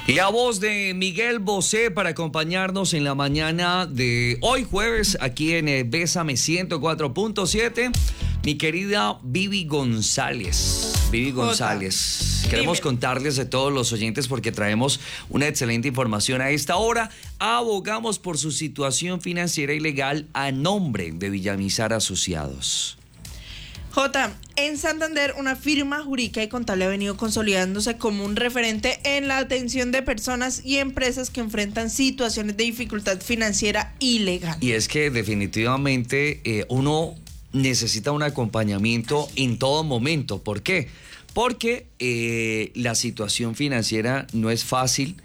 La voz de Miguel Bosé para acompañarnos en la mañana de hoy jueves aquí en Bésame 104.7. Mi querida Vivi González. Vivi González. Queremos contarles a todos los oyentes porque traemos una excelente información a esta hora. Abogamos por su situación financiera y legal a nombre de Villamizar Asociados. Jota, en Santander, una firma jurídica y contable ha venido consolidándose como un referente en la atención de personas y empresas que enfrentan situaciones de dificultad financiera y legal. Y es que definitivamente uno necesita un acompañamiento en todo momento. ¿Por qué? Porque la situación financiera no es fácil,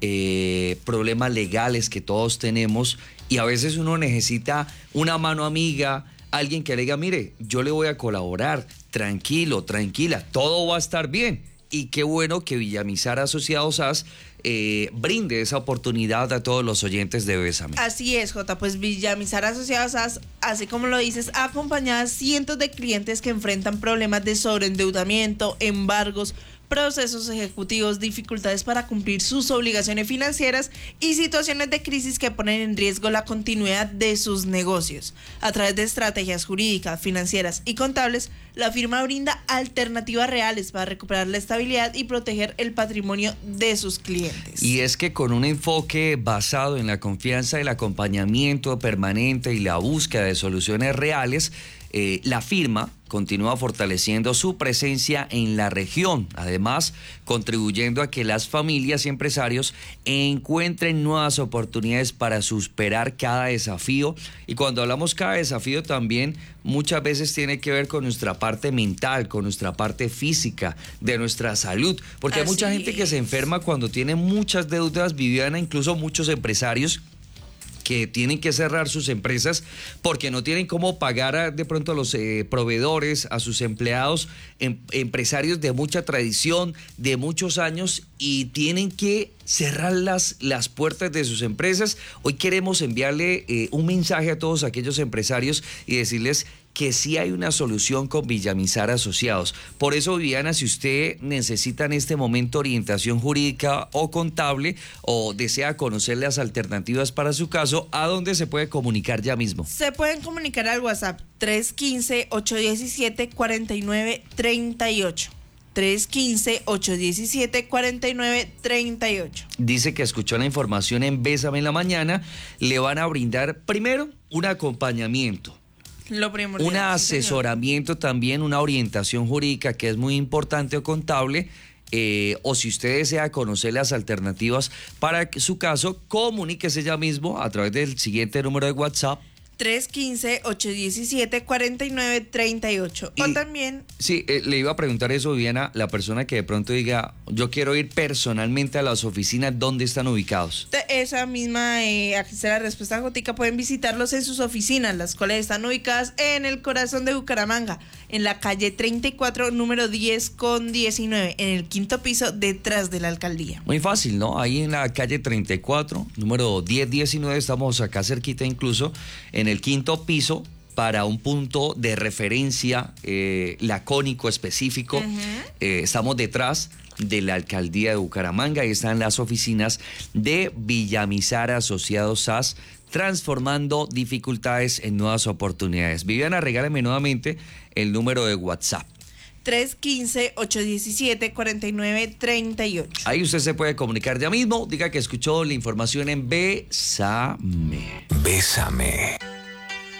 problemas legales que todos tenemos y a veces uno necesita una mano amiga, alguien que le diga, mire, yo le voy a colaborar, tranquilo, tranquila, todo va a estar bien. Y qué bueno que Villamizar Asociados AS brinde esa oportunidad a todos los oyentes de Bésame. Así es, Jota, pues Villamizar Asociados AS, así como lo dices, acompaña a cientos de clientes que enfrentan problemas de sobreendeudamiento, embargos, procesos ejecutivos, dificultades para cumplir sus obligaciones financieras y situaciones de crisis que ponen en riesgo la continuidad de sus negocios. A través de estrategias jurídicas, financieras y contables, la firma brinda alternativas reales para recuperar la estabilidad y proteger el patrimonio de sus clientes. Y es que con un enfoque basado en la confianza, el acompañamiento permanente y la búsqueda de soluciones reales, la firma continúa fortaleciendo su presencia en la región, además contribuyendo a que las familias y empresarios encuentren nuevas oportunidades para superar cada desafío. Y cuando hablamos cada desafío también muchas veces tiene que ver con nuestra parte mental, con nuestra parte física, de nuestra salud, porque hay mucha gente que se enferma cuando tiene muchas deudas, Viviana, incluso muchos empresarios que tienen que cerrar sus empresas porque no tienen cómo pagar de pronto a los proveedores, a sus empleados, empresarios de mucha tradición, de muchos años, y tienen que cerrar las puertas de sus empresas. Hoy queremos enviarle un mensaje a todos aquellos empresarios y decirles que sí hay una solución con Villamizar Asociados. Por eso, Viviana, si usted necesita en este momento orientación jurídica o contable o desea conocer las alternativas para su caso, ¿a dónde se puede comunicar ya mismo? Se pueden comunicar al WhatsApp 315-817-4938. 315-817-4938. Dice que escuchó la información en Bésame en la mañana. Le van a brindar primero un acompañamiento, lo primordial, un asesoramiento también, una orientación jurídica que es muy importante o contable, o si usted desea conocer las alternativas para su caso, comuníquese ya mismo a través del siguiente número de WhatsApp. 315-817-4938. O también... Sí, le iba a preguntar eso, Viviana, la persona que de pronto diga, yo quiero ir personalmente a las oficinas, ¿dónde están ubicados? Esa misma, aquí está la respuesta, Jotica, pueden visitarlos en sus oficinas, las cuales están ubicadas en el corazón de Bucaramanga, en la calle 34, número 10 con 19, en el quinto piso, detrás de la alcaldía. Muy fácil, ¿no? Ahí en la calle 34, número 1019, estamos acá cerquita incluso, en el quinto piso, para un punto de referencia lacónico, específico. Estamos detrás de la alcaldía de Bucaramanga y están las oficinas de Villamizar Asociados AS, transformando dificultades en nuevas oportunidades. Viviana, regálame nuevamente el número de WhatsApp. 315-817-4938. Ahí usted se puede comunicar ya mismo. Diga que escuchó la información en Bésame. Bésame.